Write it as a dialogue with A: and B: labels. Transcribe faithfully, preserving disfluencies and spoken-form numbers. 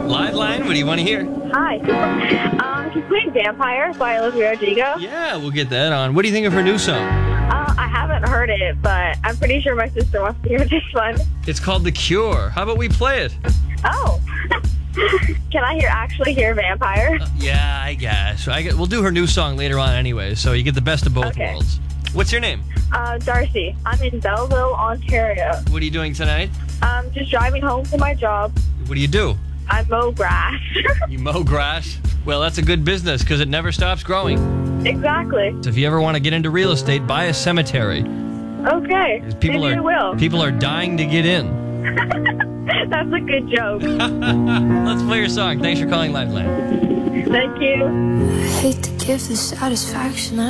A: Live line, what do you want to hear?
B: Hi. Um, she's playing Vampire by Olivia Rodrigo.
A: Yeah, we'll get that on. What do you think of her new song?
B: Uh, I haven't heard it, but I'm pretty sure my sister wants to hear this one.
A: It's called The Cure. How about we play it?
B: Oh. Can I hear actually hear Vampire?
A: Uh, yeah, I guess. I get, we'll do her new song later on anyway, so you get the best of both
B: Okay.
A: worlds. What's your name?
B: Uh, Darcy. I'm in Belleville, Ontario.
A: What are you doing tonight?
B: I'm just driving home from my job.
A: What do you do?
B: I mow grass.
A: You mow grass? Well, that's a good business because it never stops growing.
B: Exactly.
A: So if you ever want to get into real estate, buy a cemetery.
B: Okay.
A: People
B: Maybe I
A: are
B: will.
A: people are dying to get in.
B: That's a good joke.
A: Let's play your song. Thanks for calling Liveline.
B: Thank you.
C: I hate to give the satisfaction.